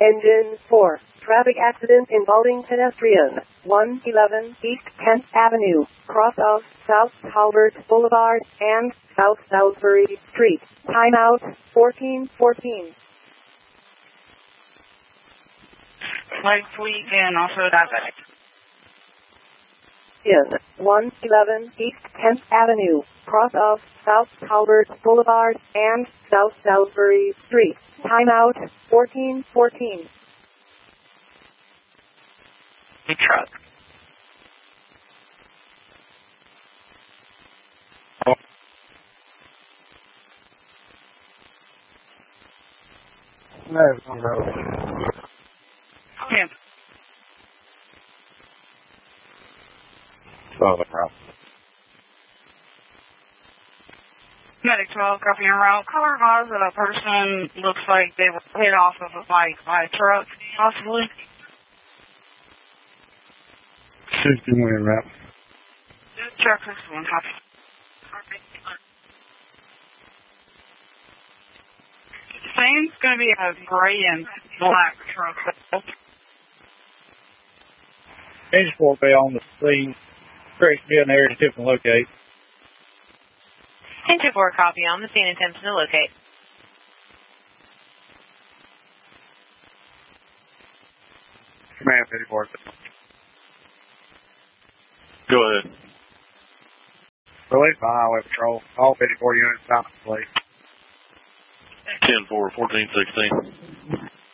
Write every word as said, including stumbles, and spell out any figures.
Engine four. Traffic accident involving pedestrian. one eleven East tenth Avenue, cross of South Halbert Boulevard and South Salisbury Street. Timeout fourteen fourteen. Light fleet and also diabetic. In one eleven East tenth Avenue, cross of South Halbert Boulevard and South Salisbury Street. Timeout fourteen fourteen. The truck. Oh. No, no. Yeah. Oh, the problem. Medic twelve, copy and route. Color was that a person looks like they were hit off of a bike by a truck, possibly. sixty-one route. Truck sixty-one, copy. Same's going to be a gray and black truck. Engine four be on the scene. Correct, be in the area to tip and locate. Engine four, copy on the scene, attempting to locate. Command fifty-four. Go ahead. Release the highway patrol. All fifty-four units, stop, please. ten four, fourteen sixteen.